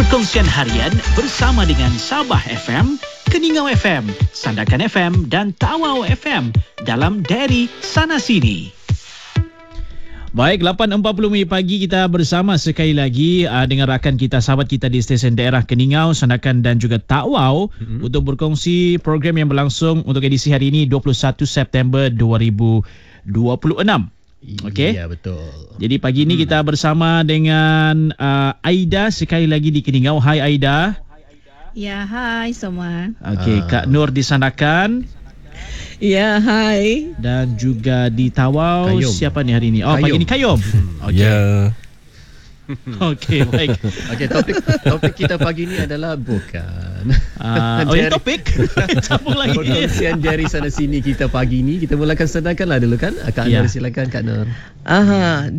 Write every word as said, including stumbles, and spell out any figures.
Perkongsian harian bersama dengan Sabah F M, Keningau F M, Sandakan F M dan Tawau F M dalam Diary Sana Sini. Baik, lapan empat puluh minit pagi kita bersama sekali lagi uh, dengan rakan kita, sahabat kita di stesen daerah Keningau, Sandakan dan juga Tawau mm-hmm. untuk berkongsi program yang berlangsung untuk edisi hari ini dua puluh satu September dua ribu dua puluh enam. Okey. Ya, betul. Jadi pagi ini kita bersama dengan uh, Aida sekali lagi di Keningau. Hai Aida. Ya, hai semua. Okey, uh. Kak Nur di Sandakan. Ya, hai. Dan juga di Tawau. Kayum. Siapa ni hari ini? Oh, Kayum. pagi ni Kayum. Okey. Ya. Okey, baik. Okey, topik topik kita pagi ni adalah bukan. Uh, oh, yang topik. Sambung lagi. Perkongsian dari sana sini kita pagi ni. Kita mulakan sedangkanlah dulu kan. Kak Ya. Nur, silakan Kak Nur. Aha.